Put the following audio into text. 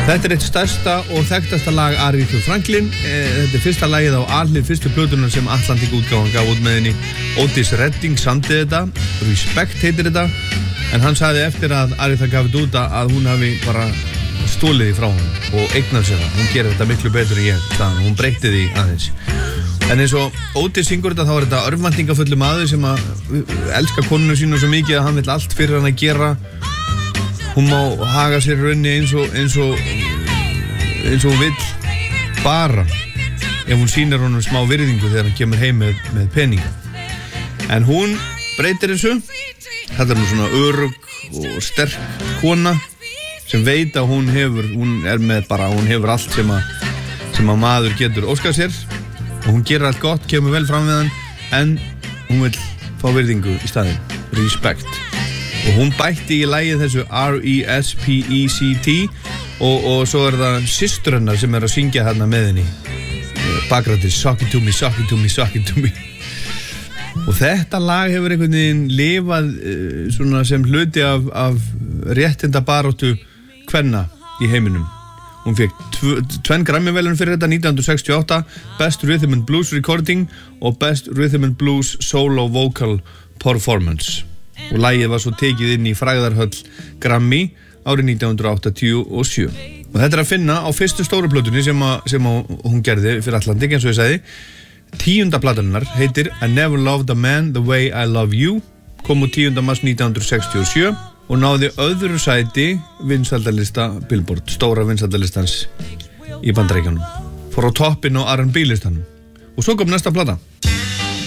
Þetta eitt stærsta og þekktasta lag Aretha Franklin. Þetta fyrsta lagið á allir fyrstu plötunar sem Atlantic útgáfan gaf út með henni. Otis Redding samdi þetta, Respect heitir þetta, en hann sagði eftir að Aretha gaf þetta út að hún hafi bara stólið því frá hann og eignað sér það. Hún gerir þetta miklu betur en ég, þannig hún breytti því aðeins. En eins og Otis syngur þetta, þá þetta örvæntingafullu maður sem að elska konuna sína svo mikið að hann vill allt fyrir hann að gera. Hún má haga sér raunni eins og hún vill bara ef hún sýnir honum smá virðingu þegar hann kemur heim með peninga. En hún breytir þessu. Þetta nú svona örugg og sterk kona sem veit að hún hefur allt sem að maður getur óskað sér og hún gerir allt gott, kemur vel fram við hann en hún vill fá virðingu í staðinn, respect. Og hún bætti í lagið þessu R-E-S-P-E-C-T og svo það systur hennar sem að syngja hérna með henni bakgrætis, suck it to me, suck it to me, suck it to me. Og þetta lag hefur einhvern veginn lifað svona sem hluti af réttindabaráttu kvenna í heiminum. Hún fekk 2 Grammy-verðlaun fyrir þetta 1968, Best Rhythm and Blues Recording og Best Rhythm and Blues Solo Vocal Performance. Og lagið var svo tekið inn í frægðarhöll Grammy árið 1987. Og þetta að finna á fyrstu stóru plötunni sem hún gerði fyrir Atlantic, eins og ég sagði. 10. plataninnar heitir I Never Loved a Man the Way I Love You, kom út 10. mars 1967 og náði öðru sæti vinsældalista Billboard, stóra vinsældalistans í Bandaríkjunum. Fór á toppinn á R&B listanum. Og svo kom næsta plata.